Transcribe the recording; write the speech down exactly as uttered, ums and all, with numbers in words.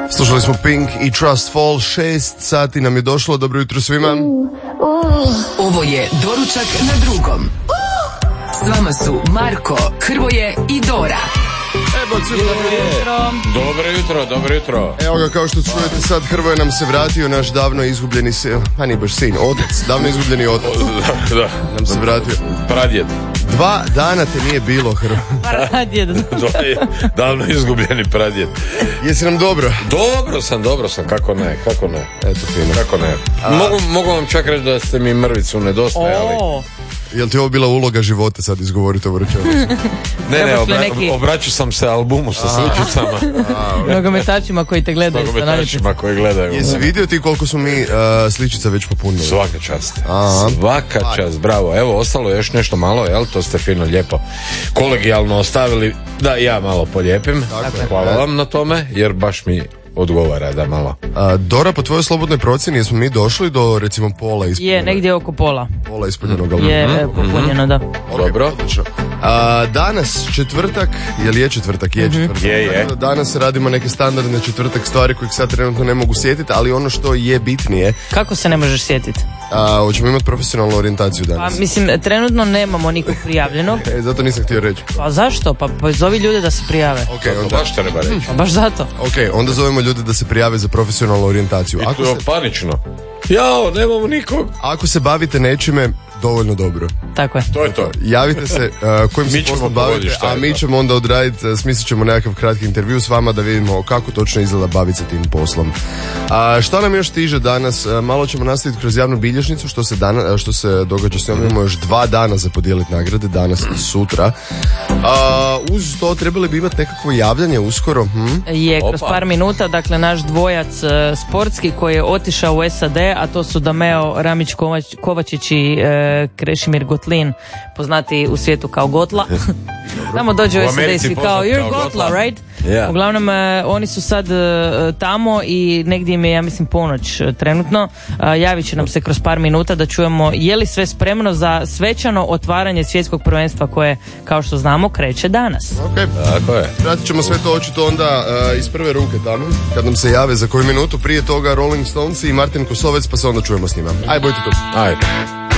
Slušali smo Pink i Trust Fall, šest sati nam je došlo, dobro jutro svima. Ovo je Doručak na drugom. S vama su Marko, Hrvoje i Dora. Evo, dobro jutro. Dobro jutro, dobro jutro. Evo ga, kao što čujete sad, Hrvoje nam se vratio, naš davno izgubljeni sin, a nije baš sin, otac, davno izgubljeni otac. Da, da. Nam se vratio. Pradjed. Dva dana te nije bilo, Hrvoje. Pradjed. Davno izgubljeni pradjed. Jesi nam dobro? Dobro sam, dobro sam, kako ne, kako ne. Eto, fino. Kako ne. A... Mogu, mogu vam čak reći da ste mi mrvicu nedostajali. O. Jel ti ovo bila uloga života sad izgovoriti ovu rečenicu? Ne, ne, obra- neki... obraćao sam se albumu sa sličicama. Nogometačima koji te gledaju. Nogometačima koji gledaju. Jesi vidio ti koliko su mi uh, sličica već popunili? Svaka čast. Aha. Svaka čast, bravo. Evo, ostalo je još nešto malo, jel? To ste fino, lijepo kolegijalno ostavili da ja malo polijepim. Dakle, hvala vam na tome, jer baš mi odgovara da malo. A, Dora, po tvojoj slobodnoj procjeni jesmo mi došli do recimo pola ispunjenog? Je, negdje oko pola. Pola ispunjenog albuma. Je, mm-hmm. popunjeno, da. Okay, dobro. Odlično. A, danas četvrtak, jel je četvrtak? Je četvrtak. Mm-hmm. Je, je. Danas radimo neke standardne četvrtak stvari kojih sad trenutno ne mogu sjetiti, ali ono što je bitnije... Kako se ne možeš sjetiti? A, hoćemo imati profesionalnu orijentaciju danas. Pa, mislim, trenutno nemamo nikog prijavljenog. E, zato nisam htio reći. Pa zašto? Pa zovi ljude da se prijave. Okay, onda... Baš treba reći. Pa baš zato. Ok, onda zovemo ljude da se prijave za profesionalnu orijentaciju. I Ako to je se... panično. Jao, nemamo nikog. Ako se bavite nečime, dovoljno dobro. Tako je. To je to. Javite se uh, kojim se poslom bavite, a mi ćemo onda odraditi, uh, smislit ćemo nekakav kratki intervju s vama da vidimo kako točno izgleda baviti se tim poslom. A šta nam još stiže danas? Uh, malo ćemo nastaviti kroz javnu bilježnicu, što se, dana, što se događa s njom. Imamo još dva dana za podijeliti nagrade, danas i sutra. Uh, uz to trebali bi imati nekakvo javljanje uskoro. Hm? Je, kroz par minuta, dakle naš dvojac uh, sportski koji je otišao u S A D, a to su Dameo Ramić-Kovačić i uh, Krešimir Gotlin, poznati u svijetu kao Gotla. Tamo dođe u S A D i svi kao you're Gotla, Gotla, right? Yeah. Uglavnom, uh, oni su sad uh, tamo i negdje im je, ja mislim, ponoć uh, trenutno. Uh, javit će nam se kroz par minuta da čujemo je li sve spremno za svečano otvaranje svjetskog prvenstva koje, kao što znamo, kreće danas. Ok, tako je. Pratit ćemo sve to očito onda uh, iz prve ruke tamo, kad nam se jave za koju minutu. Prije toga Rolling Stones i Martin Kosovec, pa se onda čujemo s njima. Aj, bojte tu. Ajde.